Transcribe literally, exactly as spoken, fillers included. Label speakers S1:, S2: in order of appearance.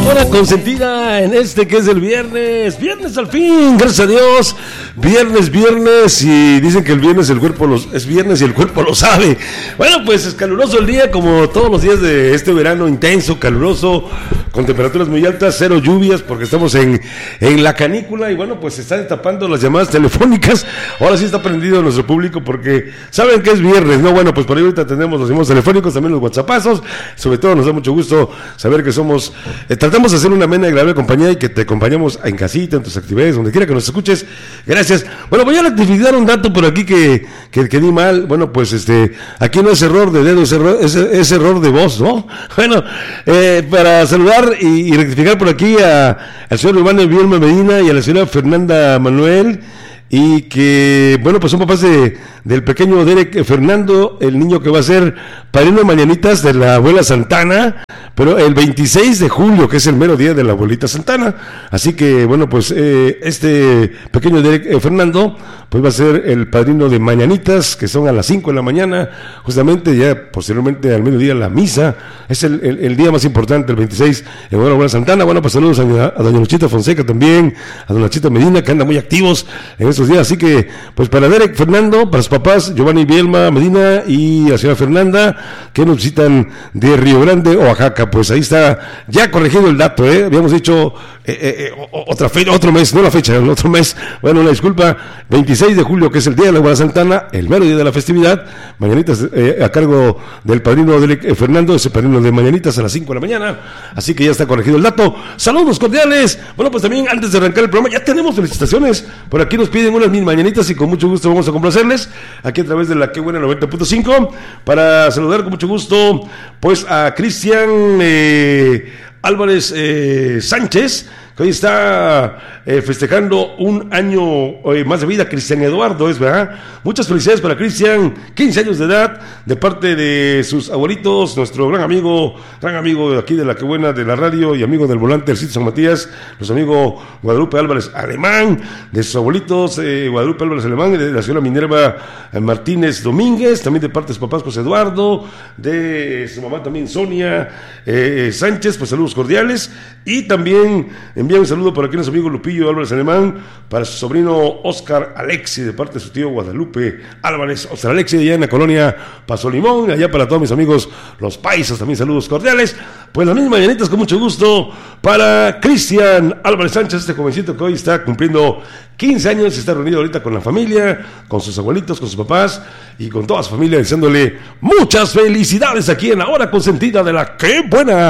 S1: Hora consentida en este que es el viernes. Viernes al fin, gracias a Dios. Viernes, viernes. Y dicen que el viernes el cuerpo los, es viernes y el cuerpo lo sabe. Bueno, pues es caluroso el día, como todos los días de este verano intenso, caluroso, con temperaturas muy altas, cero lluvias, porque estamos en, en la canícula. Y bueno, pues se están tapando las llamadas telefónicas. Ahora sí está prendido nuestro público porque saben que es viernes, ¿no? Bueno, pues por ahí ahorita tenemos los llamados telefónicos, también los whatsappazos. Sobre todo nos da mucho gusto saber que somos, eh, tratamos de hacer una amena y agradable compañía y que te acompañamos en casita, en tus actividades, donde quiera que nos escuches. Gracias. Bueno, voy a rectificar un dato por aquí que, que, que di mal. Bueno, pues este, aquí no es error de dedo, es error, es, es error de voz, ¿no? Bueno, eh, para saludar y, y rectificar por aquí a, al señor Urbano Vilma Medina y a la señora Fernanda Manuel, y que, bueno, pues son papás de, del pequeño Derek Fernando, el niño que va a ser padrino de mañanitas de la abuela Santana, pero el veintiséis de julio, que es el mero día de la abuelita Santana. Así que, bueno, pues eh, este pequeño Derek eh, Fernando, pues va a ser el padrino de mañanitas, que son a las cinco de la mañana, justamente ya posteriormente al mediodía la misa. Es el, el, el día más importante, el veintiséis, en la abuela Santana. Bueno, pues saludos a, a doña Luchita Fonseca también, a doña Luchita Medina, que andan muy activos en estos días. Así que, pues para Derek Fernando, para sus papás, Giovanni Bielma Medina y la señora Fernanda, que nos visitan de Río Grande, Oaxaca. Pues ahí está, ya corregido el dato, ¿eh? Habíamos dicho eh, eh, otra fecha, otro mes, no la fecha, el otro mes. Bueno, una disculpa, veintiséis de julio, que es el día de la abuela Santana, el mero día de la festividad. Mañanitas eh, a cargo del padrino Derek eh, Fernando, ese padrino de mañanitas a las cinco de la mañana. Así que ya está corregido el dato. Saludos cordiales. Bueno, pues también antes de arrancar el programa, ya tenemos felicitaciones. Por aquí nos piden unas mil mañanitas y con mucho gusto vamos a complacerles aquí a través de la Que Buena noventa punto cinco, para saludar con mucho gusto pues a Cristian eh, Álvarez eh, Sánchez, que hoy está eh, festejando un año eh, más de vida. Cristian Eduardo es, ¿verdad? Muchas felicidades para Cristian, quince años de edad, de parte de sus abuelitos, nuestro gran amigo, gran amigo de aquí de la Que Buena, de la radio, y amigo del volante del sitio San Matías, nuestro amigo Guadalupe Álvarez Alemán, de sus abuelitos, eh, Guadalupe Álvarez Alemán, de la señora Minerva eh, Martínez Domínguez, también de parte de sus papás, José Eduardo, de su mamá también Sonia eh, Sánchez, pues saludos cordiales. Y también envía un saludo por aquí a nuestro amigo Lupillo Álvarez Alemán, para su sobrino Oscar Alexi, de parte de su tío Guadalupe Álvarez Oscar Alexi, allá en la colonia Paso Limón. Allá para todos mis amigos los paisas, también saludos cordiales. Pues las mismas mañanitas con mucho gusto para Cristian Álvarez Sánchez, este jovencito que hoy está cumpliendo quince años, está reunido ahorita con la familia, con sus abuelitos, con sus papás y con toda su familia, deseándole muchas felicidades aquí en la hora consentida de la Que Buena.